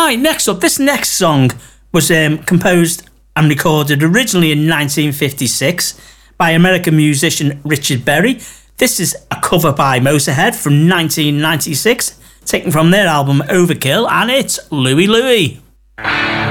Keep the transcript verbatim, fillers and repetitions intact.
Right, next up, this next song was um, composed and recorded originally in nineteen fifty-six by American musician Richard Berry. This is a cover by Motorhead from nineteen ninety-six, taken from their album Overkill, and it's Louie Louie.